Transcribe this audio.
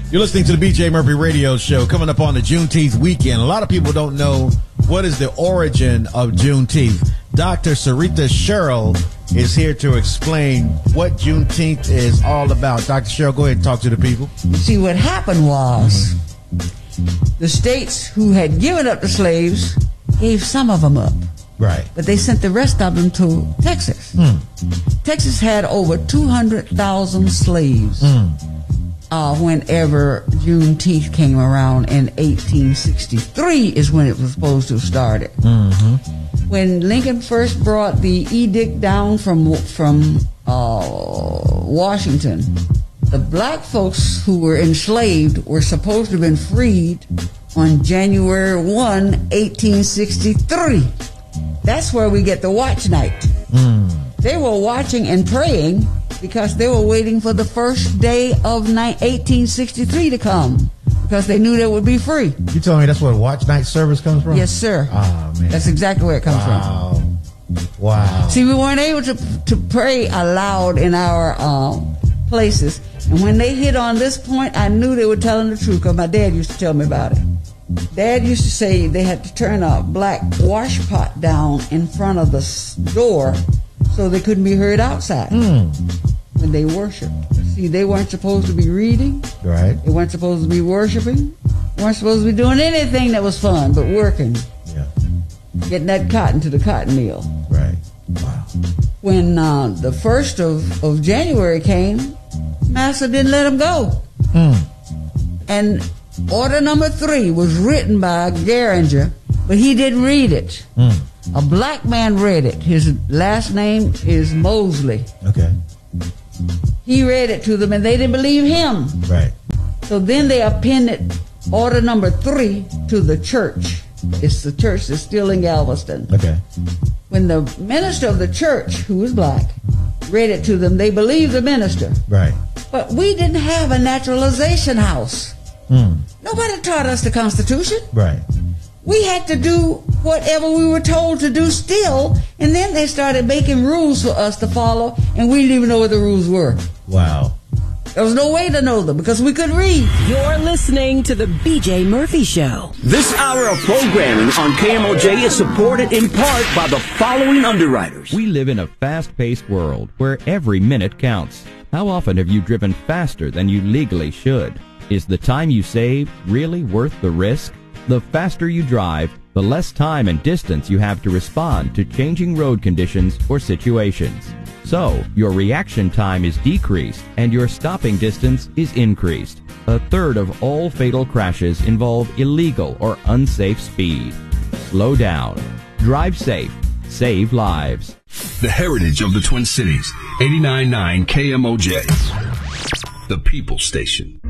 You're listening to the BJ Murphy Radio Show, coming up on the Juneteenth weekend. A lot of people don't know what is the origin of Juneteenth. Dr. Sarita Sherrill is here to explain what Juneteenth is all about. Dr. Sherrill, go ahead and talk to the people. You see, what happened was the states who had given up the slaves gave some of them up. Right. But they sent the rest of them to Texas. Texas had over 200,000 slaves. Whenever Juneteenth came around in 1863 is when it was supposed to have started. When Lincoln first brought the edict down from Washington, the black folks who were enslaved were supposed to have been freed on January 1, 1863. That's where we get the watch night. They were watching and praying because they were waiting for the first day of 1863 to come, because they knew they would be free. You telling me that's where watch night service comes from? Yes, sir. Oh, man. That's exactly where it comes from. Wow. See, we weren't able to pray aloud in our places. And when they hit on this point, I knew they were telling the truth, because my dad used to tell me about it. Dad used to say they had to turn a black wash pot down in front of the door so they couldn't be heard outside when they worshiped. See, they weren't supposed to be reading. Right. They weren't supposed to be worshiping. They weren't supposed to be doing anything that was fun but working. Yeah. Getting that cotton to the cotton mill. Right. Wow. When the 1st of January came, Master didn't let them go. And order number 3 was written by Geringer, but he didn't read it. A black man read it. His last name is Mosley. Okay. He read it to them, and they didn't believe him. Right. So then they appended order number 3 to the church. It's the church that's still in Galveston. Okay. When the minister of the church, who was black, read it to them, they believed the minister. Right. But we didn't have a naturalization house. Nobody taught us the Constitution. Right. We had to do whatever we were told to do still, and then they started making rules for us to follow, and we didn't even know what the rules were. Wow. There was no way to know them because we couldn't read. You're listening to the BJ Murphy Show. This hour of programming on KMOJ is supported in part by the following underwriters. We live in a fast-paced world where every minute counts. How often have you driven faster than you legally should? Is the time you save really worth the risk? The faster you drive, the less time and distance you have to respond to changing road conditions or situations. So, your reaction time is decreased and your stopping distance is increased. A third of all fatal crashes involve illegal or unsafe speed. Slow down. Drive safe. Save lives. The heritage of the Twin Cities. 89.9 KMOJ. The People Station.